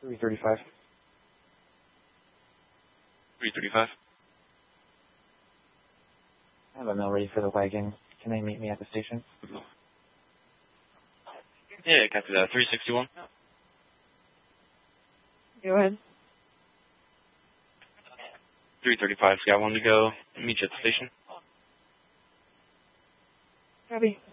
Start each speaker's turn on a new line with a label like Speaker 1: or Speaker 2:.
Speaker 1: 335.
Speaker 2: 335.
Speaker 1: I have a mill ready for the wagon. Can they meet me at the station?
Speaker 2: Yeah, copy that. 361.
Speaker 3: Go ahead.
Speaker 2: 335's got one to go. Meet you at the station.
Speaker 3: Copy.